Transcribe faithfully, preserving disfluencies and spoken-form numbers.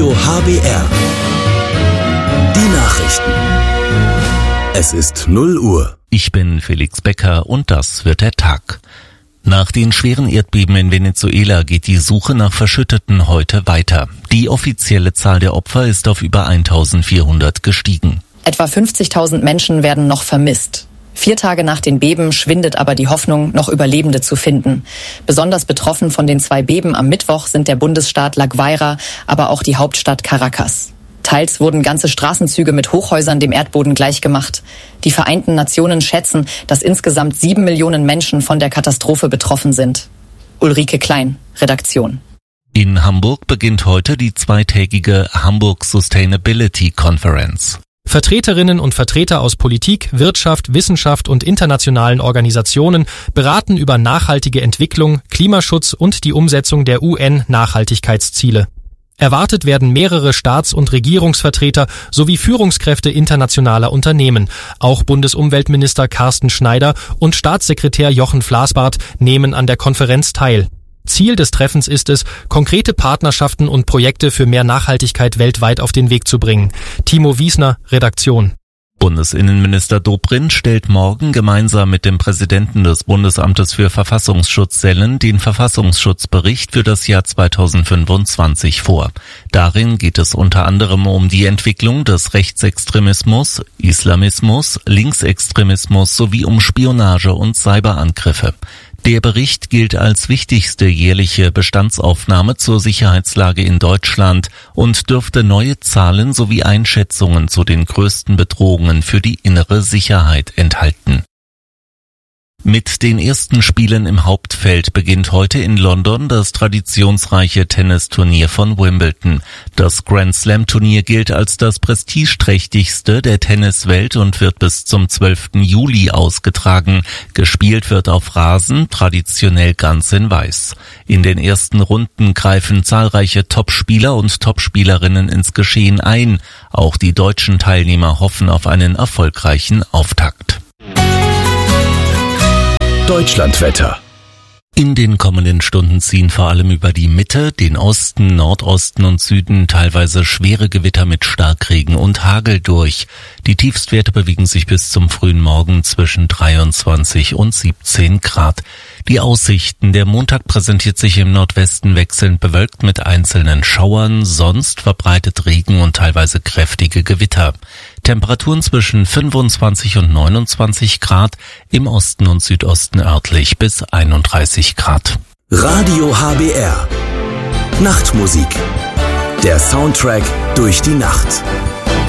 Radio H B R. Die Nachrichten. Es ist null Uhr. Ich bin Felix Becker und das wird der Tag. Nach den schweren Erdbeben in Venezuela geht die Suche nach Verschütteten heute weiter. Die offizielle Zahl der Opfer ist auf über eintausendvierhundert gestiegen. Etwa fünfzigtausend Menschen werden noch vermisst. Vier Tage nach den Beben schwindet aber die Hoffnung, noch Überlebende zu finden. Besonders betroffen von den zwei Beben am Mittwoch sind der Bundesstaat La Guaira, aber auch die Hauptstadt Caracas. Teils wurden ganze Straßenzüge mit Hochhäusern dem Erdboden gleichgemacht. Die Vereinten Nationen schätzen, dass insgesamt sieben Millionen Menschen von der Katastrophe betroffen sind. Ulrike Klein, Redaktion. In Hamburg beginnt heute die zweitägige Hamburg Sustainability Conference. Vertreterinnen und Vertreter aus Politik, Wirtschaft, Wissenschaft und internationalen Organisationen beraten über nachhaltige Entwicklung, Klimaschutz und die Umsetzung der U N-Nachhaltigkeitsziele. Erwartet werden mehrere Staats- und Regierungsvertreter sowie Führungskräfte internationaler Unternehmen. Auch Bundesumweltminister Carsten Schneider und Staatssekretär Jochen Flasbart nehmen an der Konferenz teil. Ziel des Treffens ist es, konkrete Partnerschaften und Projekte für mehr Nachhaltigkeit weltweit auf den Weg zu bringen. Timo Wiesner, Redaktion. Bundesinnenminister Dobrindt stellt morgen gemeinsam mit dem Präsidenten des Bundesamtes für Verfassungsschutz Sellen den Verfassungsschutzbericht für das Jahr zweitausendfünfundzwanzig vor. Darin geht es unter anderem um die Entwicklung des Rechtsextremismus, Islamismus, Linksextremismus sowie um Spionage und Cyberangriffe. Der Bericht gilt als wichtigste jährliche Bestandsaufnahme zur Sicherheitslage in Deutschland und dürfte neue Zahlen sowie Einschätzungen zu den größten Bedrohungen für die innere Sicherheit enthalten. Mit den ersten Spielen im Hauptfeld beginnt heute in London das traditionsreiche Tennisturnier von Wimbledon. Das Grand Slam Turnier gilt als das prestigeträchtigste der Tenniswelt und wird bis zum zwölften Juli ausgetragen. Gespielt wird auf Rasen, traditionell ganz in Weiß. In den ersten Runden greifen zahlreiche Topspieler und Topspielerinnen ins Geschehen ein. Auch die deutschen Teilnehmer hoffen auf einen erfolgreichen Auftakt. Deutschlandwetter. In den kommenden Stunden ziehen vor allem über die Mitte, den Osten, Nordosten und Süden teilweise schwere Gewitter mit Starkregen und Hagel durch. Die Tiefstwerte bewegen sich bis zum frühen Morgen zwischen dreiundzwanzig und siebzehn Grad. Die Aussichten: Der Montag präsentiert sich im Nordwesten wechselnd bewölkt mit einzelnen Schauern, sonst verbreitet Regen und teilweise kräftige Gewitter. Temperaturen zwischen fünfundzwanzig und neunundzwanzig Grad, im Osten und Südosten örtlich bis einunddreißig Grad. Radio H B R. Nachtmusik. Der Soundtrack durch die Nacht.